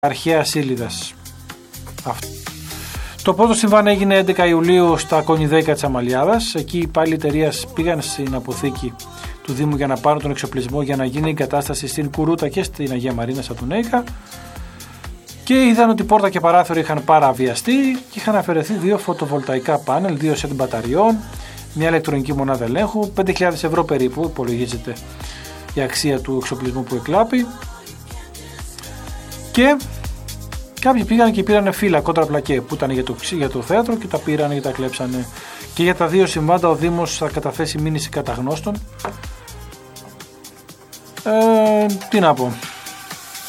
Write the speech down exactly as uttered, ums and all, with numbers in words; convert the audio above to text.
αρχαία Σύλλιδας. Αυτό. Το πρώτο συμβάν έγινε έντεκα Ιουλίου στα Κονιδέικα της Αμαλιάδας. Εκεί οι υπάλληλοι εταιρείας πήγαν στην αποθήκη του Δήμου για να πάρουν τον εξοπλισμό για να γίνει η εγκατάσταση στην Κουρούτα και στην Αγία Μαρίνα στα Τουνέικα. Και είδαν ότι πόρτα και παράθυρο είχαν παραβιαστεί και είχαν αφαιρεθεί δύο φωτοβολταϊκά πάνελ, δύο σετ μπαταριών, μια ηλεκτρονική μονάδα ελέγχου, πέντε χιλιάδες ευρώ περίπου υπολογίζεται η αξία του εξοπλισμού που εκλάπει. Και κάποιοι πήγαν και πήραν φύλλα κόντρα πλακέ που ήταν για το, για το θέατρο και τα πήραν και τα κλέψανε. Και για τα δύο συμβάντα ο Δήμος θα καταθέσει μήνυση καταγνώστων. Ε, τι να πω.